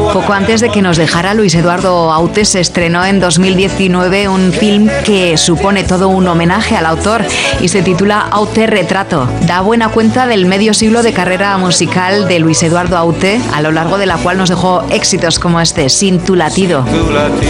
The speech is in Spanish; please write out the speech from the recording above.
Poco antes de que nos dejara Luis Eduardo Aute, se estrenó en 2019 un film que supone todo un homenaje al autor y se titula Aute Retrato. Da buena cuenta del medio siglo de carrera musical de Luis Eduardo Aute, a lo largo de la cual nos dejó éxitos como este, Sin tu latido.